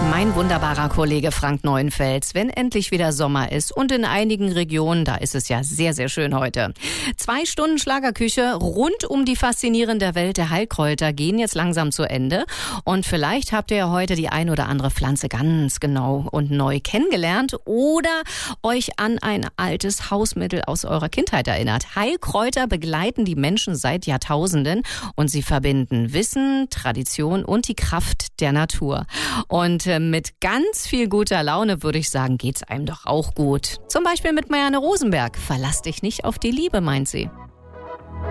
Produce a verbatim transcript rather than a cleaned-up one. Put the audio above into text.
Mein wunderbarer Kollege Frank Neuenfels, wenn endlich wieder Sommer ist und in einigen Regionen, da ist es ja sehr, sehr schön heute. Zwei Stunden Schlagerküche rund um die faszinierende Welt der Heilkräuter gehen jetzt langsam zu Ende und vielleicht habt ihr ja heute die ein oder andere Pflanze ganz genau und neu kennengelernt oder euch an ein altes Hausmittel aus eurer Kindheit erinnert. Heilkräuter begleiten die Menschen seit Jahrtausenden und sie verbinden Wissen, Tradition und die Kraft der Natur. Und mit ganz viel guter Laune, würde ich sagen, geht's einem doch auch gut. Zum Beispiel mit Marianne Rosenberg. Verlass dich nicht auf die Liebe, meint sie.